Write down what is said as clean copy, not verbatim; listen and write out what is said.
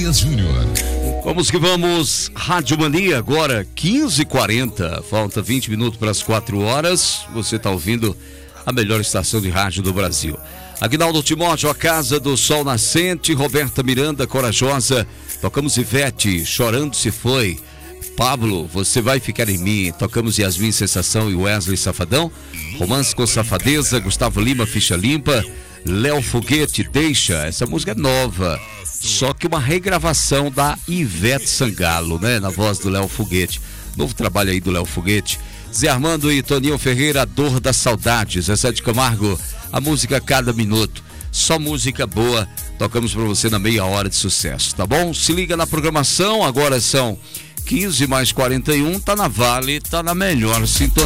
Dias Júnior. Vamos que vamos, Rádio Mania, agora 15h40, falta 20 minutos para as 4 horas, você está ouvindo a melhor estação de rádio do Brasil. Aguinaldo Timóteo, A Casa do Sol Nascente, Roberta Miranda, Corajosa, tocamos Ivete, Chorando Se Foi, Pablo, Você Vai Ficar em Mim, tocamos Yasmin Sensação e Wesley Safadão, Romance com Safadeza, Gustavo Lima, Ficha Limpa, Léo Foguete, Deixa, essa música é nova, só que uma regravação da Ivete Sangalo, né, na voz do Léo Foguete, novo trabalho aí do Léo Foguete. Zé Armando e Toninho Ferreira, A Dor da Saudade, Zezé de Camargo, a música Cada Minuto, só música boa, tocamos pra você na meia hora de sucesso, tá bom? Se liga na programação, agora são 15 mais 41, tá na Vale, tá na melhor sintonia.